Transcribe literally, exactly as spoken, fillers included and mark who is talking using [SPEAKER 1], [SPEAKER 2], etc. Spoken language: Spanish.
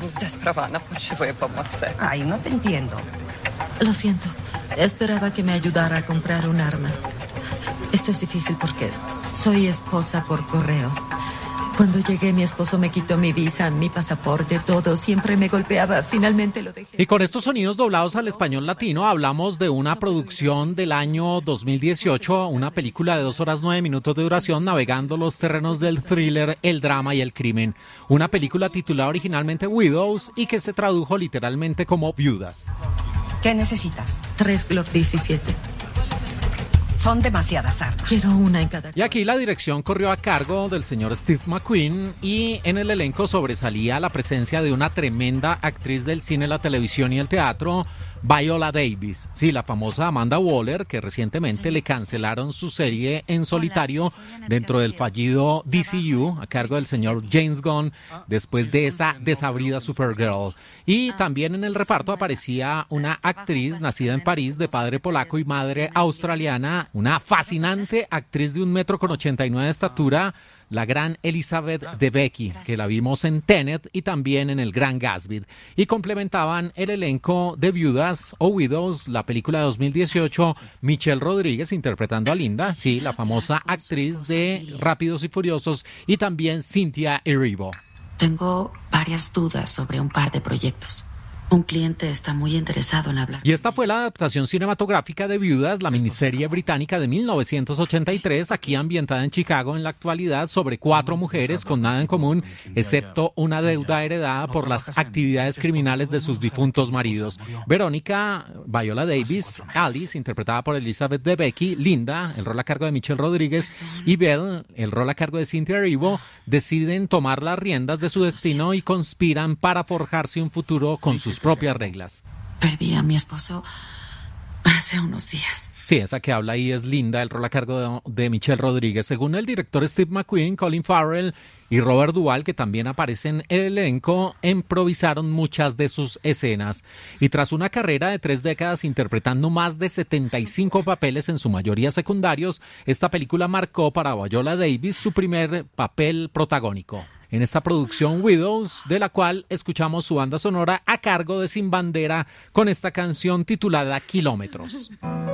[SPEAKER 1] despravana potrzebuję pomocy.
[SPEAKER 2] Ay, no te entiendo.
[SPEAKER 3] Lo siento. Esperaba que me ayudara a comprar un arma. Esto es difícil porque soy esposa por correo. Cuando llegué, mi esposo me quitó mi visa, mi pasaporte, todo. Siempre me golpeaba. Finalmente lo dejé.
[SPEAKER 4] Y con estos sonidos doblados al español latino, hablamos de una producción del año dos mil dieciocho, una película de dos horas nueve minutos de duración, navegando los terrenos del thriller, el drama y el crimen. Una película titulada originalmente Widows y que se tradujo literalmente como Viudas.
[SPEAKER 2] ¿Qué necesitas?
[SPEAKER 3] Tres Glock diecisiete.
[SPEAKER 2] Son demasiadas armas.
[SPEAKER 3] Quiero una en cada...
[SPEAKER 4] Y aquí la dirección corrió a cargo del señor Steve McQueen y en el elenco sobresalía la presencia de una tremenda actriz del cine, la televisión y el teatro, Viola Davis. Sí, la famosa Amanda Waller, que recientemente le cancelaron su serie en solitario dentro del fallido D C U a cargo del señor James Gunn después de esa desabrida Supergirl. Y también en el reparto aparecía una actriz nacida en París de padre polaco y madre australiana, una fascinante actriz de un metro con ochenta y nueve de estatura, la gran Elizabeth Debicki, que la vimos en Tenet y también en El Gran Gatsby. Y complementaban el elenco de Viudas o Widows, la película de dos mil dieciocho, Michelle Rodríguez interpretando a Linda, sí, la famosa actriz de Rápidos y Furiosos, y también Cynthia Erivo.
[SPEAKER 5] Tengo varias dudas sobre un par de proyectos. Un cliente está muy interesado en hablar.
[SPEAKER 4] Y esta fue la adaptación cinematográfica de Viudas, la miniserie británica de mil novecientos ochenta y tres, aquí ambientada en Chicago en la actualidad, sobre cuatro mujeres con nada en común, excepto una deuda heredada por las actividades criminales de sus difuntos maridos. Verónica, Viola Davis, Alice, interpretada por Elizabeth Debicki, Linda, el rol a cargo de Michelle Rodríguez, y Belle, el rol a cargo de Cynthia Erivo, deciden tomar las riendas de su destino y conspiran para forjarse un futuro con sus propias reglas.
[SPEAKER 5] Perdí a mi esposo hace unos días.
[SPEAKER 4] Sí, esa que habla ahí es Linda, el rol a cargo de, de Michelle Rodríguez. Según el director Steve McQueen, Colin Farrell y Robert Duvall, que también aparecen en el elenco, improvisaron muchas de sus escenas. Y tras una carrera de tres décadas interpretando más de setenta y cinco papeles, en su mayoría secundarios, esta película marcó para Viola Davis su primer papel protagónico en esta producción Widows, de la cual escuchamos su banda sonora a cargo de Sin Bandera con esta canción titulada Kilómetros.